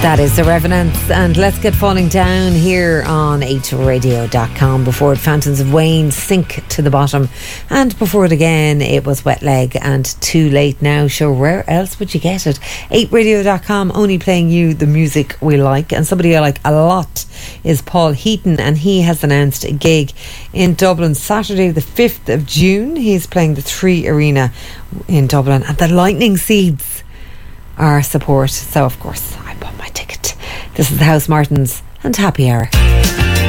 That is The Revenants, and let's get falling down here on 8radio.com. Before it, Fountains of Wayne, Sink to the Bottom, and before it again it was Wet Leg and Too Late Now. Sure, where else would you get it? 8radio.com, only playing you the music we like. And somebody I like a lot is Paul Heaton, and he has announced a gig in Dublin Saturday the 5th of June. He's playing the 3 Arena in Dublin, and the Lightning Seeds our support, so of course I bought my ticket. This is the House Martins and Happy Hour.